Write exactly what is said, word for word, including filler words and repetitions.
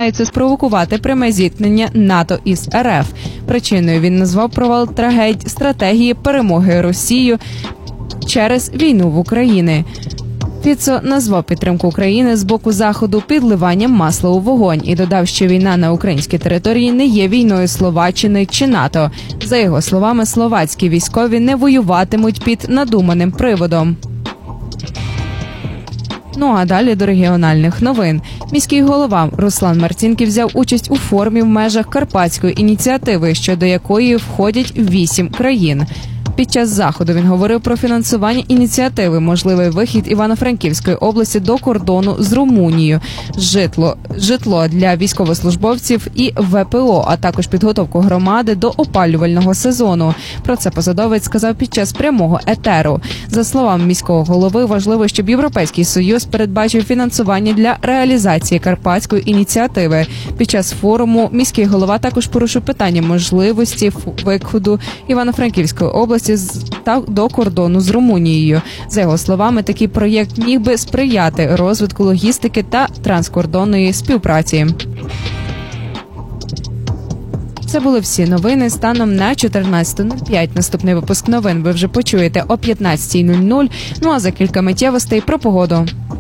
намагаються спровокувати пряме зіткнення НАТО із РФ. Причиною він назвав провал трагедії стратегії перемоги Росії через війну в Україні. Фіцо назвав підтримку України з боку Заходу підливанням масла у вогонь і додав, що війна на українській території не є війною Словаччини чи НАТО. За його словами, словацькі військові не воюватимуть під надуманим приводом. Ну а далі до регіональних новин. Міський голова Руслан Марцінків взяв участь у форумі в межах Карпатської ініціативи, щодо якої входять вісім країн. Під час заходу він говорив про фінансування ініціативи, можливий вихід Івано-Франківської області до кордону з Румунією, житло, житло для військовослужбовців і ВПО, а також підготовку громади до опалювального сезону. Про це посадовець сказав під час прямого етеру. За словами міського голови, важливо, щоб Європейський Союз передбачив фінансування для реалізації Карпатської ініціативи. Під час форуму міський голова також порушив питання можливості виходу Івано-Франківської області та до кордону з Румунією. За його словами, такий проєкт міг би сприяти розвитку логістики та транскордонної співпраці. Це були всі новини станом на чотирнадцята нуль п'ять. Наступний випуск новин ви вже почуєте о п'ятнадцятій нуль нуль. Ну а за кілька миттєвостей про погоду.